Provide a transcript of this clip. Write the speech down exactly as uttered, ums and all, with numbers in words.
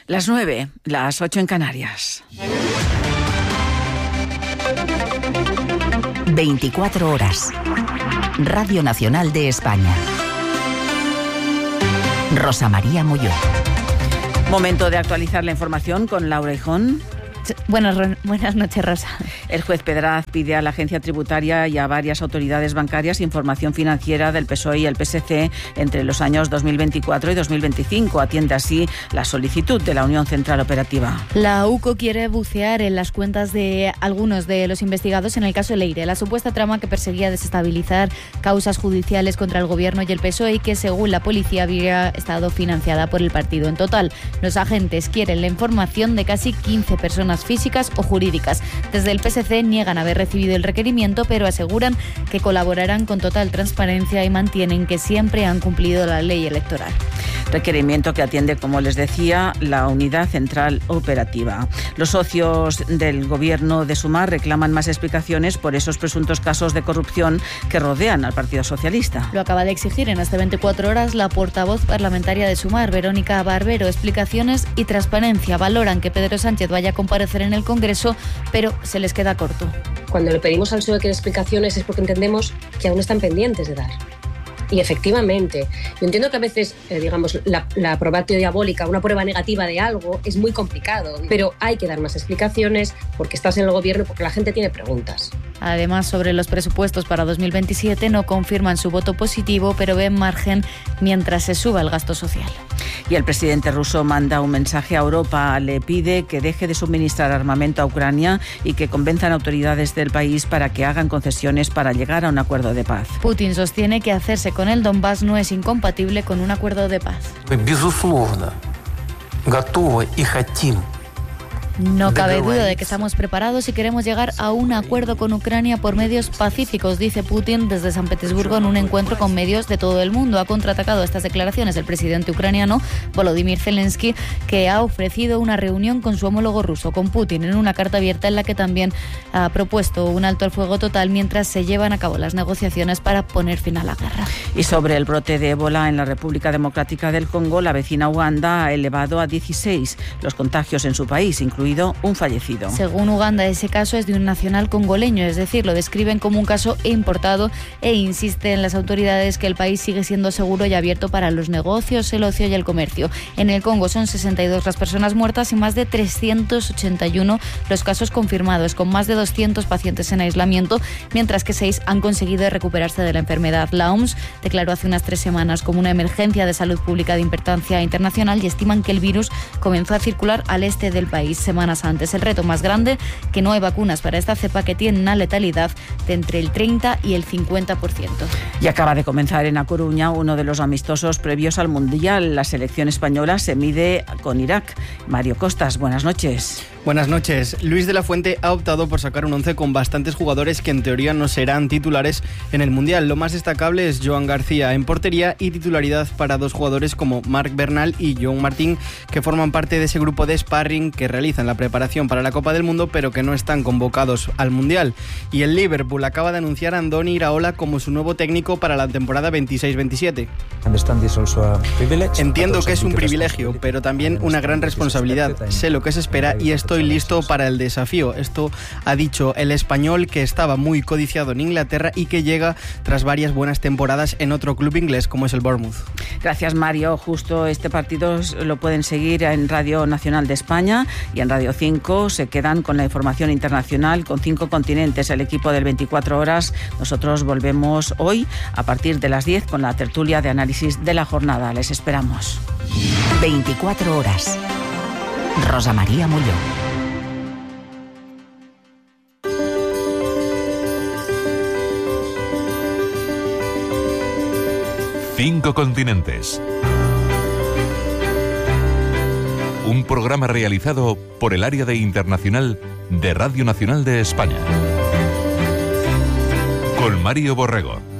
Las nueve, las ocho en Canarias. veinticuatro horas. Radio Nacional de España. Rosa María Molló. Momento de actualizar la información con Laura Hijón. Buenas, buenas noches, Rosa. El juez Pedraz pide a la agencia tributaria y a varias autoridades bancarias información financiera del P S O E y el P S C entre los años dos mil veinticuatro y dos mil veinticinco. Atiende así la solicitud de la Unión Central Operativa. La U C O quiere bucear en las cuentas de algunos de los investigados en el caso Leire, la supuesta trama que perseguía desestabilizar causas judiciales contra el Gobierno y el P S O E y que, según la policía, habría estado financiada por el partido. En total, los agentes quieren la información de casi quince personas físicas o jurídicas. Desde el P S C niegan haber recibido el requerimiento, pero aseguran que colaborarán con total transparencia y mantienen que siempre han cumplido la ley electoral. Requerimiento que atiende, como les decía, la Unidad Central Operativa. Los socios del Gobierno de Sumar reclaman más explicaciones por esos presuntos casos de corrupción que rodean al Partido Socialista. Lo acaba de exigir en hasta veinticuatro horas la portavoz parlamentaria de Sumar, Verónica Barbero. Explicaciones y transparencia. Valoran que Pedro Sánchez vaya a comparecer en el Congreso, pero se les queda corto. Cuando le pedimos al P S O E que dé explicaciones es porque entendemos que aún están pendientes de dar. Y efectivamente, yo entiendo que a veces, eh, digamos, la, la probatio diabólica, una prueba negativa de algo, es muy complicado, pero hay que dar más explicaciones porque estás en el Gobierno y porque la gente tiene preguntas. Además, sobre los presupuestos para dos mil veintisiete no confirman su voto positivo, pero ven margen mientras se suba el gasto social. Y el presidente ruso manda un mensaje a Europa. Le pide que deje de suministrar armamento a Ucrania y que convenzan autoridades del país para que hagan concesiones para llegar a un acuerdo de paz. Putin sostiene que hacerse con el Donbass no es incompatible con un acuerdo de paz. Безусловно, готовы и хотим. No cabe duda de que estamos preparados y queremos llegar a un acuerdo con Ucrania por medios pacíficos, dice Putin desde San Petersburgo en un encuentro con medios de todo el mundo. Ha contraatacado estas declaraciones el presidente ucraniano Volodymyr Zelensky, que ha ofrecido una reunión con su homólogo ruso, con Putin, en una carta abierta en la que también ha propuesto un alto al fuego total mientras se llevan a cabo las negociaciones para poner fin a la guerra. Y sobre el brote de ébola en la República Democrática del Congo, la vecina Uganda ha elevado a dieciséis los contagios en su país, incluido un fallecido. Según Uganda, ese caso es de un nacional congoleño, es decir, lo describen como un caso importado e insisten las autoridades que el país sigue siendo seguro y abierto para los negocios, el ocio y el comercio. En el Congo son sesenta y dos las personas muertas y más de trescientos ochenta y uno los casos confirmados, con más de doscientos pacientes en aislamiento, mientras que seis han conseguido recuperarse de la enfermedad. La O M S declaró hace unas tres semanas como una emergencia de salud pública de importancia internacional y estiman que el virus comenzó a circular al este del país semanas antes. El reto más grande, que no hay vacunas para esta cepa que tiene una letalidad de entre el treinta y el cincuenta por ciento. Y acaba de comenzar en A Coruña uno de los amistosos previos al Mundial. La selección española se mide con Irak. Mario Costas, buenas noches. Buenas noches. Luis de la Fuente ha optado por sacar un once con bastantes jugadores que en teoría no serán titulares en el Mundial. Lo más destacable es Joan García en portería y titularidad para dos jugadores como Marc Bernal y Joan Martín, que forman parte de ese grupo de sparring que realizan la preparación para la Copa del Mundo, pero que no están convocados al Mundial. Y el Liverpool acaba de anunciar a Andoni Iraola como su nuevo técnico para la temporada veintiséis veintisiete. Entiendo que es un privilegio, pero también una gran responsabilidad. Sé lo que se espera y estoy listo para el desafío. Esto ha dicho el español, que estaba muy codiciado en Inglaterra y que llega tras varias buenas temporadas en otro club inglés como es el Bournemouth. Gracias, Mario. Justo este partido lo pueden seguir en Radio Nacional de España y en Radio cinco. Se quedan con la información internacional con cinco continentes. El equipo del veinticuatro horas. Nosotros volvemos hoy a partir de las diez con la tertulia de análisis de la jornada. Les esperamos. veinticuatro horas. Rosa María Molló. Cinco continentes. Un programa realizado por el área de internacional de Radio Nacional de España. Con Mario Borrego.